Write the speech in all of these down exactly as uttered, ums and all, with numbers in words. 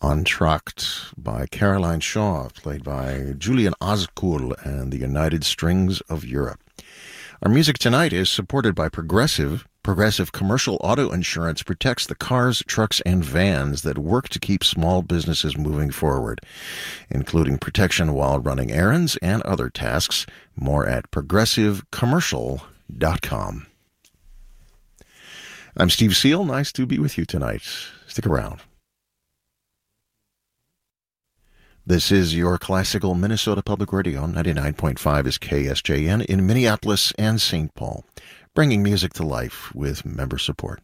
Entr'acte by Caroline Shaw, played by Julian Ozcool and the United Strings of Europe. Our music tonight is supported by Progressive. Progressive Commercial Auto Insurance protects the cars, trucks, and vans that work to keep small businesses moving forward, including protection while running errands and other tasks. More at progressive commercial dot com. I'm Steve Seal. Nice to be with you tonight. Stick around. This is your classical Minnesota Public Radio. ninety-nine point five is K S J N in Minneapolis and Saint Paul, bringing music to life with member support.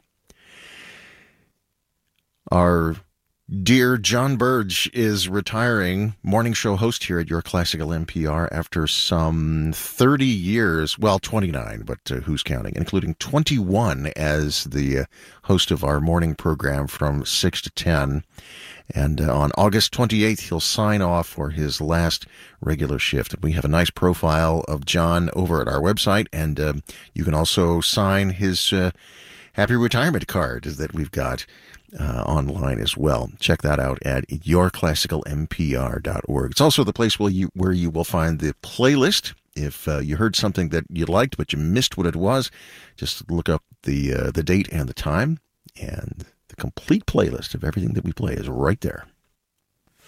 Our dear John Burge is retiring, morning show host here at Your Classical N P R after some thirty years, well, twenty-nine, but uh, who's counting, including twenty-one as the uh, host of our morning program from six to ten. And uh, on August twenty-eighth, he'll sign off for his last regular shift. We have a nice profile of John over at our website, and uh, you can also sign his uh, happy retirement card that we've got uh, online as well. Check that out at your classical n p r dot org. It's also the place where you, where you will find the playlist. If uh, you heard something that you liked but you missed what it was, just look up the uh, the date and the time, and the complete playlist of everything that we play is right there.